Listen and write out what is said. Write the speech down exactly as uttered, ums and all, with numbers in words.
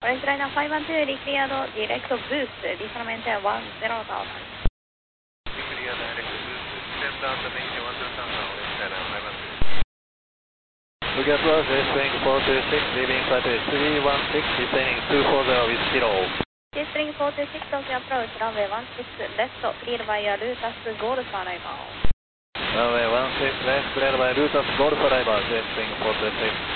Orange Liner five one two declared direct boost, descent maintain one zero thousand. Declared direct boost, descend down to maintain one zero thousand, Orange Liner five one two. Looking at us, Spring four two six, leaving flight three one six, descending two four zero with zero. Spring four two six, Tokyo approach, runway one six, left, cleared by Lutas Golf arrival. Runway one six, left, cleared by Lutas Golf arrival, Spring four two six.